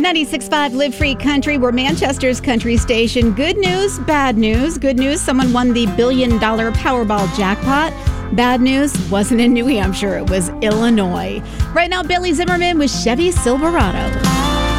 96.5 Live Free Country. We're Manchester's country station. Good news, bad news. Good news, someone won the $1 billion Powerball jackpot. Bad news, wasn't in New Hampshire. It was Illinois. Right now, Billy Zimmerman with Chevy Silverado.